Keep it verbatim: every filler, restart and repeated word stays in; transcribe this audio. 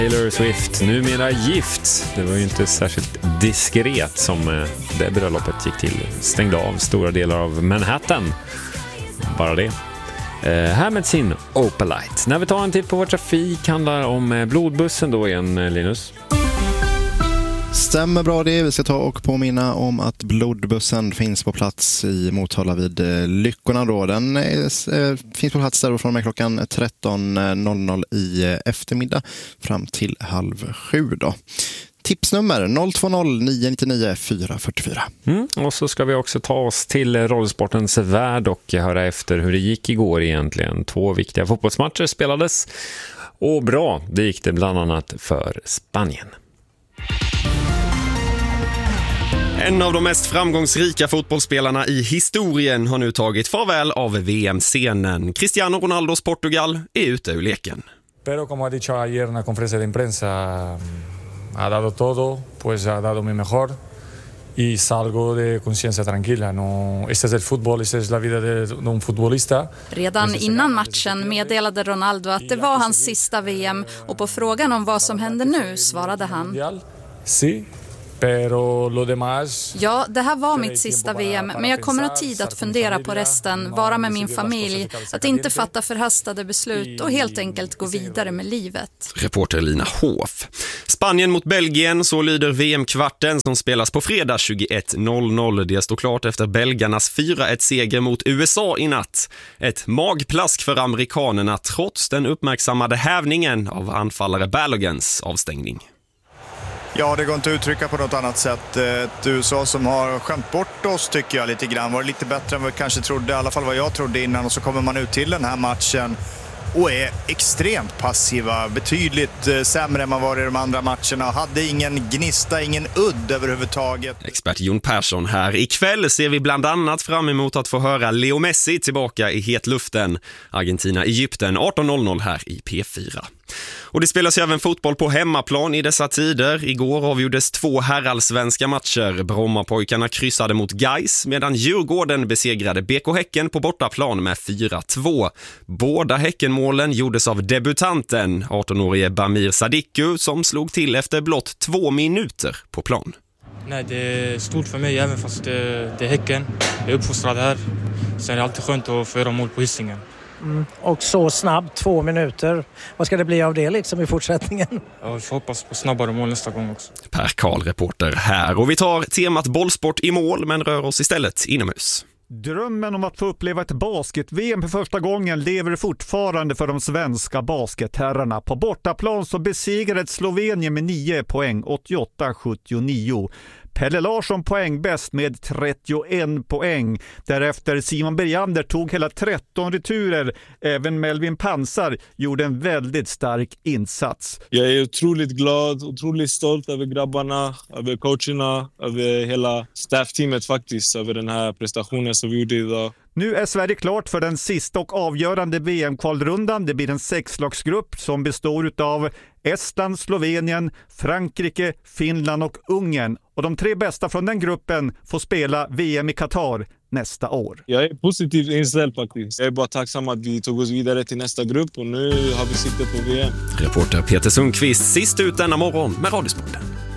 Taylor Swift, numera gift. Det var ju inte särskilt diskret som det bröllopet gick till. Stängde av stora delar av Manhattan. Bara det. Eh, här med sin Opalite. När vi tar en titt på vår trafik handlar om blodbussen då igen, Linus. Stämmer bra det. Vi ska ta och påminna om att blodbussen finns på plats i Motala vid Lyckorna då. Den är, finns på plats där från och med klockan tretton noll noll i eftermiddag fram till halv sju då. Tipsnummer noll två noll nio nio nio fyra fyra fyra. Mm, och så ska vi också ta oss till rollsportens värld och höra efter hur det gick igår egentligen. Två viktiga fotbollsmatcher spelades och bra, det gick det bland annat för Spanien. En av de mest framgångsrika fotbollsspelarna i historien har nu tagit farväl av V M-scenen. Cristiano Ronaldos Portugal är ute ur leken. Pero como ha dicho ayer en la conferencia de prensa, ha dado todo, pues ha dado mi mejor y salgo de conciencia tranquila. No, este es el fútbol, esta es la vida de un futbolista. Redan innan matchen meddelade Ronaldo att det var hans sista V M och på frågan om vad som händer nu svarade han: Sí. Ja, det här var mitt sista V M, men jag kommer ha tid att fundera på resten, vara med min familj, att inte fatta förhastade beslut och helt enkelt gå vidare med livet. Reporter Lina Hof. Spanien mot Belgien, så lyder V M-kvarten som spelas på fredag tjugoett noll noll. Det står klart efter belgarnas fyra ett seger mot U S A i natt. Ett magplask för amerikanerna trots den uppmärksammade hävningen av anfallare Balogens avstängning. Ja, det går inte att uttrycka på något annat sätt. Ett U S A som har skämt bort oss tycker jag lite grann. Var lite bättre än vad vi kanske trodde, i alla fall vad jag trodde innan. Och så kommer man ut till den här matchen och är extremt passiva. Betydligt sämre än man var i de andra matcherna. Hade ingen gnista, ingen udd överhuvudtaget. Expert Jon Persson här. Ikväll ser vi bland annat fram emot att få höra Leo Messi tillbaka i hetluften. Argentina-Egypten arton noll noll här i P fyra. Och det spelas ju även fotboll på hemmaplan i dessa tider. Igår avgjordes två herrallsvenska matcher. Brommapojkarna kryssade mot Gais medan Djurgården besegrade B K Häcken på bortaplan med fyra två. Båda Häckenmålen gjordes av debutanten, arton-årige Bamir Sadiku, som slog till efter blott två minuter på plan. Nej, det är stort för mig även fast det, det är Häcken. Jag är uppfostrad här. Sen är det alltid skönt att få göra mål på Hisingen. Mm. Och så snabbt, två minuter. Vad ska det bli av det liksom i fortsättningen? Ja, vi får hoppas på snabbare mål nästa gång också. Per Karl, reporter här. Och vi tar temat bollsport i mål men rör oss istället inomhus. Drömmen om att få uppleva ett basket-V M för första gången lever fortfarande för de svenska basketherrarna. På bortaplan så besegrade Slovenien med nio poäng, åttioåtta sjuttionio. Pelle Larsson poäng bäst med trettioen poäng. Därefter Simon Bergander tog hela tretton returer. Även Melvin Pansar gjorde en väldigt stark insats. Jag är otroligt glad, otroligt stolt över grabbarna, över coacherna, över hela staffteamet faktiskt, över den här prestationen som vi gjorde idag. Nu är Sverige klart för den sista och avgörande V M-kvalrundan. Det blir en sexlagsgrupp som består av Estland, Slovenien, Frankrike, Finland och Ungern. Och de tre bästa från den gruppen får spela V M i Qatar nästa år. Jag är positivt inställd faktiskt. Jag är bara tacksam att vi tog oss vidare till nästa grupp och nu har vi siktat på V M. Reporter Peter Sundqvist sist ut denna morgon med Radiosporten.